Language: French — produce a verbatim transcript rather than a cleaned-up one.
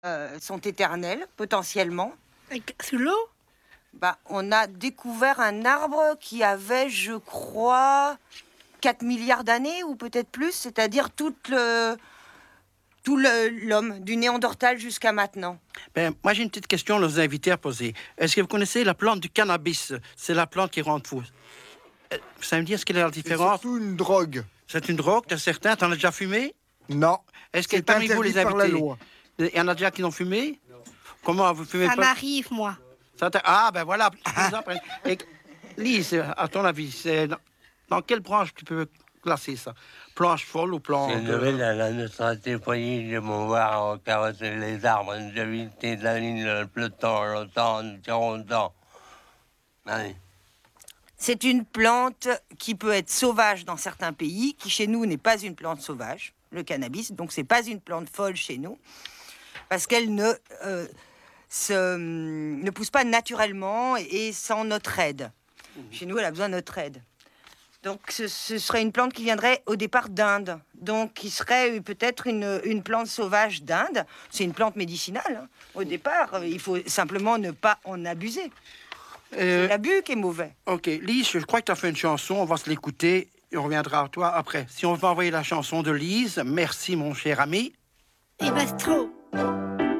euh, sont éternelles, potentiellement. Sous l'eau? Bah, on a découvert un arbre qui avait, je crois, quatre milliards d'années ou peut-être plus, c'est-à-dire tout le, tout le- l'homme, du Néandertal jusqu'à maintenant. Ben, moi, j'ai une petite question à nos invités à poser. Est-ce que vous connaissez la plante du cannabis? C'est la plante qui rend fou. Euh, Vous savez me dire ce qu'elle est la C'est différence? surtout une drogue. C'est une drogue, t'es certain? T'en as déjà fumé? Non. Est-ce que C'est parmi vous, interdit les par la invités, loi. il y en a déjà qui l'ont fumé? Comment vous fumez Ça pas? m'arrive, moi. Ça t'a- Ah, ben voilà. Et, Lise, à ton avis, c'est dans, dans quelle branche tu peux classer ça? Planche folle ou planche? C'est nouvelle à la neutralité foyer de mon voir carrosser les arbres, d'éviter de la ligne, le peloton, longtemps, longtemps. Allez. C'est une plante qui peut être sauvage dans certains pays, qui chez nous n'est pas une plante sauvage, le cannabis, donc c'est pas une plante folle chez nous, parce qu'elle ne, euh, se, ne pousse pas naturellement et sans notre aide. Chez nous, elle a besoin de notre aide. Donc ce, ce serait une plante qui viendrait au départ d'Inde, donc qui serait peut-être une, une plante sauvage d'Inde. C'est une plante médicinale, hein. Au départ, il faut simplement ne pas en abuser. Euh, C'est l'abus qui est mauvais. OK. Lise, je crois que tu as fait une chanson. On va se l'écouter et on reviendra à toi après. Si on va envoyer la chanson de Lise, merci, mon cher ami. Et Bastro.